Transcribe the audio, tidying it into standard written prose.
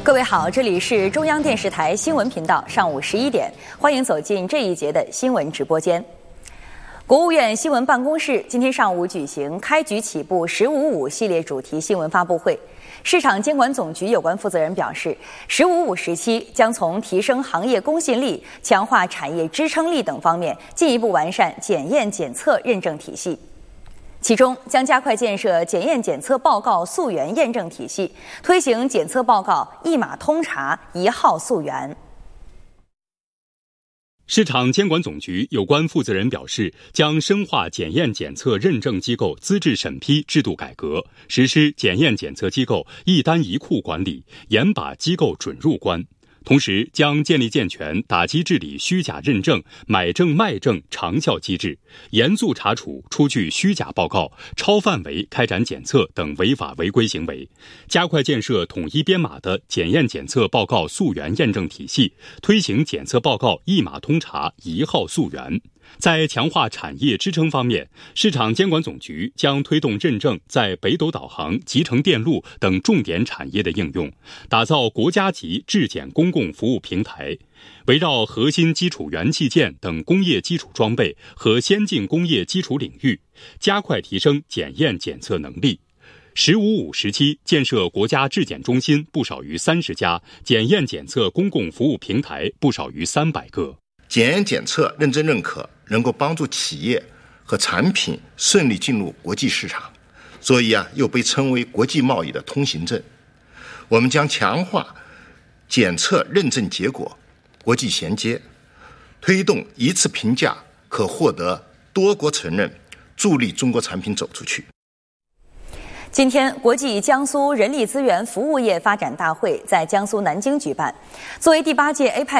各位好，这里是中央电视台新闻频道，上午11点，欢迎走进这一节的新闻直播间。国务院新闻办公室今天上午举行开局起步“15.5”系列主题新闻发布会。市场监管总局有关负责人表示，“15.5”时期将从提升行业公信力、强化产业支撑力等方面进一步完善检验检测认证体系。其中将加快建设检验检测报告溯源验证体系，推行检测报告一码通查、一号溯源。 市场监管总局有关负责人表示，将深化检验检测认证机构资质审批制度改革，实施检验检测机构一单一库管理，严把机构准入关。同时将建立健全打击治理虚假认证、买证卖证长效机制，严肃查处出具虚假报告、超范围开展检测等违法违规行为，加快建设统一编码的检验检测报告溯源验证体系，推行检测报告一码通查、一号溯源。在强化产业支撑方面，市场监管总局将推动认证在北斗导航、集成电路等重点产业的应用，打造国家级质检公共服务平台，围绕核心基础元器件等工业基础装备和先进工业基础领域，加快提升检验检测能力。“15.5”时期建设国家质检中心不少于30家，检验检测公共服务平台不少于300个。 检验检测认证认可能够帮助企业和产品顺利进入国际市场，所以又被称为国际贸易的通行证。我们将强化检测认证结果国际衔接，推动一次评价可获得多国承认，助力中国产品走出去。 今天，国际江苏人力资源服务业发展大会在江苏南京举办。作为第8届 APEC